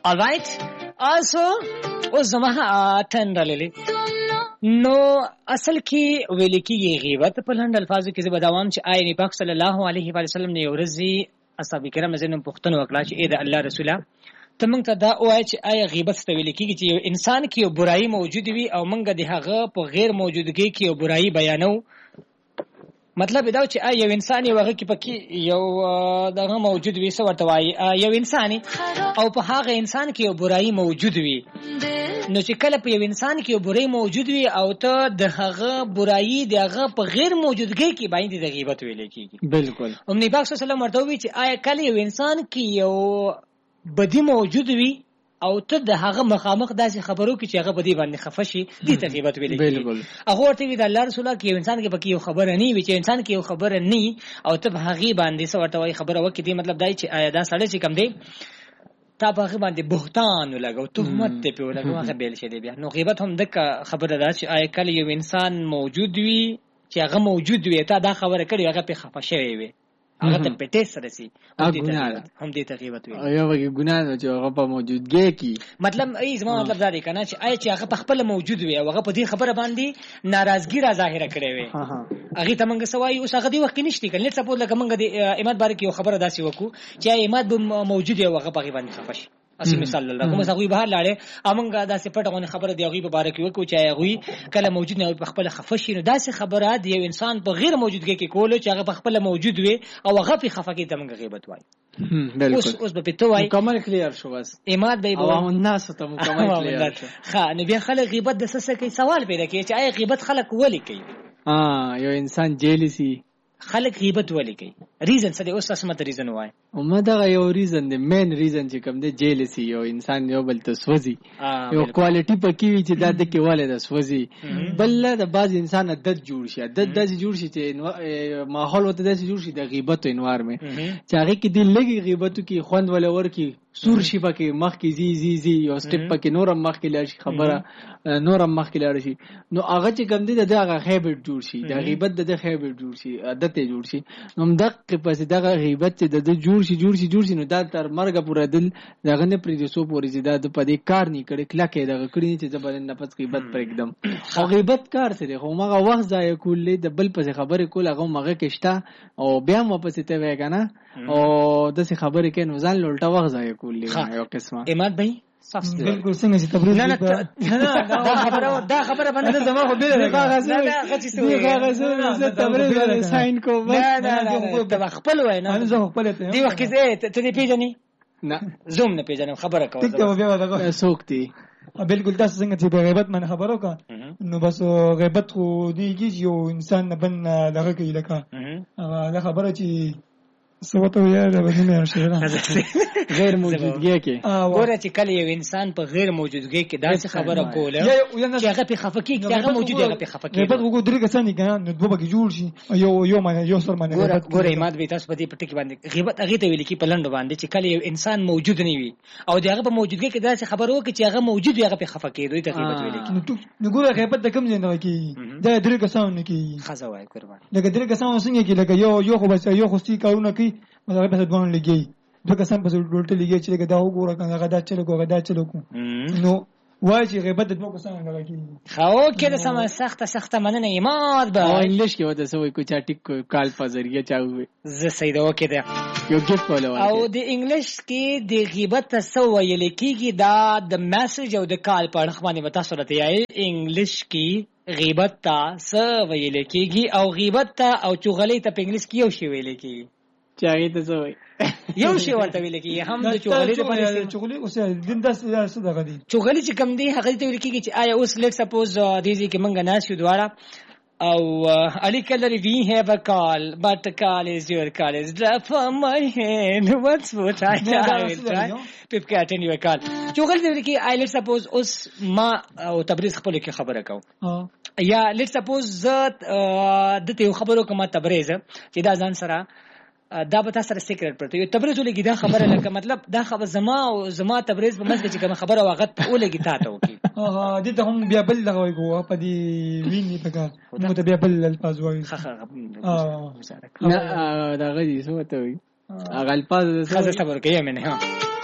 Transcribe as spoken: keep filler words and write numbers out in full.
alright also اوس زما ټن راللی نو اصل کې ویل کېږي غیبت په لنډ الفاظو کې زه به دوام چې آی نبی پاک صلی الله علیه و سلم نه ورځي اصحاب کرام زینم پښتنه وکړه چې اې د الله رسوله ته موږ ته دا وایي چې آیا غیبت څه ویل کېږي چې یو انسان کې یو برایي موجود وي او موږ د هغه په غیر موجودګۍ کې یو برایي بیانو مطلب دا چې آیا یو انسان یو هغه کې پکې یو دغه موجود وي څه ورته وایي یو انسان او په هغه انسان کې یو برایي موجود وي نو چې کله په یو انسان کې یو برایي موجود وي او ته د هغه برایي د هغه په غیر موجودګۍ کې باندې د غیبت ویل کېږي بالکل نبی پاک صلی الله علیه وسلم ورته وی چې آیا کله یو انسان کې یو بدی موجود وي او ته د هغه مخامخ داسې خبرو کې چې هغه بدی باندې خفه شي دې ته غیبت ویل کېږي بالکل هغه ورته وی د الله رسول کې یو انسان کې پکې یو خبره نه وي چې انسان کې یو خبره نه او ته هغه باندې څه ورته وای خبره وکړي دې مطلب دی چې آیا دا سړی چې کم دی تا په هغه باندې بهتان ولګو تهمت دې په ولګو هغه بیل شي دی بیا نو غیبت هم دغه خبره ده چې آیا کله یو انسان موجود وي چې هغه موجود وي ته دا خبره کړي هغه په خفه شوی وي هغه ته پټه سره سي هم دې ته غیبت وي یو وګي ګناه چې هغه په موجودګۍ کې مطلب ای زما مطلب دا دی کنه چې آی چې هغه په خپل موجود وي او هغه په دې خبره باندې ناراضګي را ظاهره کړي وي هغه ته موږ سوای اوس هغه دی وخت نشته کنه لڅ په لکه موږ د اماد بارک یو خبره داسي وکړو چې اماد به موجود وي او هغه په باندې خفش اسی مثال الله کوم څنګه بهر لاړې امنګه داسې پټغونه خبره دی هغه مبارک وکړو چې هغه کله موجود نه په خپل خفشي نو داسې خبرات یو انسان په غیر موجودګۍ کې کول چې هغه په خپل موجود وي او هغه په خفقې ته موږ غیبت وای بالکل اوس اوس به پته وای مکمل کلیر شو بس اماد به عوام الناس ته مکمل کلیر شو ها نو بیا خلک غیبت د څه کوي سوال پیدا کوي چې آیا غیبت خلک ولي کوي ها یو انسان جیلسی خلک غیبت ولي کوي ریزن څه دی اوس تاسو مته ریزن وای او مده یو ریزن دی مین ریزن چې کوم دی جیلسی یو انسان یو بل ته سوځي یو کوالټي پکې وي چې دا د کې والے د سوځي بل د باز انسان عادت جوړ شي عادت داسې جوړ شي چې ماحول وته داسې جوړ شي د غیبت انوارمه چې هغه کې دی لګي غیبتو کې خوند ولور کې سور شي پکې مخ کې زی زی زی یو سټپ پکې نورم مخ کې لار شي خبره نورم مخ کې لار شي نو هغه چې کوم دی دغه هیبټ جوړ شي د غیبت د هیبټ جوړ شي عادت جوړ شي نو دغه پس دغه غیبت چې د جوړ شي جوړ شي جوړ شي نو دا تر مرګ پورې دل دغه نه پرې سو پورې زیاده د پدې کار نه کړي کله کې دغه کړي چې زبر نه پس غیبت پر एकदम خو غیبت کار سره خو مغه وخت ځای کولې د بل پس خبره کول هغه مغه کېشتا او بیا مو پس ته وای کنه او دغه خبره کې نو ځان لولټه وخت ځای کولې یو قسمه اماد بھائی بالکل څنګه چې تبریز نه نه دا خبره دا خبره باندې زما خو بیل دا غزه دا غزه زه تبریز باندې ساين کوم نه نه دا خپل وای نه زه خپل ته دی وخت کې ته دې پیژنې نه زوم نه پیژنم خبره کوم ټیک ته بیا دا سوکتی بالکل تاسو څنګه چې غیبت من خبرو کا نو بس غیبت خو دیږي یو انسان نه بن دغه کې لکه دا خبره چې سوته یا د بنه شهره غیر موجودګي کې ګوره چې کله یو انسان په غیر موجودګي کې داسې خبره کوله چې هغه په خفقې کې هغه موجود هغه په خفقې غیبت وګورئ درې کسان کنه نو دوه بګي جوړ شي یو یو معنی یو سر معنی ګوره ګوره ایماد به تاسو په دې پټ کې باندې غیبت هغه ته ویل کی په لند باندې چې کله یو انسان موجود نه وي او هغه په موجودګي کې داسې خبره وکړي چې هغه موجود هغه په خفقې دوی ته غیبت ویل کی نو ګوره غیبت د کوم ځای نه کی دا درې کسان نه کی خزه وای قربان لکه درې کسان څنګه کی لکه یو یو خو بس یو خو ستې کارونه کوي مطلب په دوه لګي دوه کسان په ډولټه لګي چې دا وګوره کنه هغه دا چلو کوه دا چلو کو نو وای چې غیبت د دوه کسان نه لګي خو کله سم سخته سخته مننه ایماد به او انګلیش کې وته سوې کو چا ټیک کال په ذریعہ چاوي ز سیدو کې ده یو گیفت ولا او د انګلیش کې د غیبت سو ویل کېږي دا د میسج او د کال په اړه باندې وتا صورت یې انګلیش کې غیبت تا سو ویل کېږي او غیبت تا او چغلې ته په انګلیش کې یو شی ویل کېږي چاغې ته سوې یو شی ورته ویل کېږي هم د چغلې په اړه چغلې اوس دین داس څه دغه دي چغلې چې کم دی هغه ته ویل کېږي چې آیا اوس لیټ سپوز دیږي کې منګ نه شو دواړه او Ali Kalari we have a call but the call is your call is drop from my hand what's what I will try to attend your call چغل دې کې I let's suppose اوس ما او تبریز خپل کې خبره کوم یا let's suppose ذات د ته خبرو کوم تبریز چې دا ځان سره دا به تاسو سره سیکریټ پرته یو تبریز ولګي دا خبره لکه مطلب دا خبر زما او زما تبریز په مسجد کې کوم خبره واغت ولګي تا ته وکي ها دې ته هم بیا بل لغوي کوه په دې ویني پکا نو ته بیا بل الفاظ وایي خخ نه دا غدي څه وته وي اغه الفاظ خاصه صبر کوي مې نه